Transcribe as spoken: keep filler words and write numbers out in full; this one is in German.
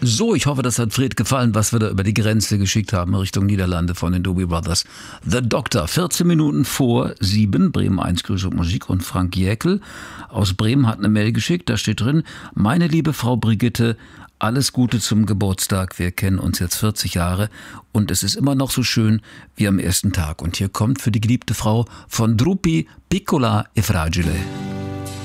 So, ich hoffe, das hat Fred gefallen, was wir da über die Grenze geschickt haben, Richtung Niederlande von den Doobie Brothers. The Doctor, vierzehn Minuten vor sieben, Bremen eins, Grüße und Musik. Und Frank Jäckel aus Bremen hat eine Mail geschickt, da steht drin: Meine liebe Frau Brigitte, alles Gute zum Geburtstag. Wir kennen uns jetzt vierzig Jahre und es ist immer noch so schön wie am ersten Tag. Und hier kommt für die geliebte Frau von Drupi Piccola e Fragile.